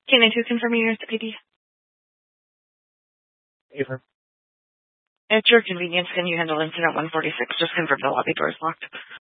Can I just confirm your ID? Ava. At your convenience, can you handle incident 146? Just confirm the lobby door is locked.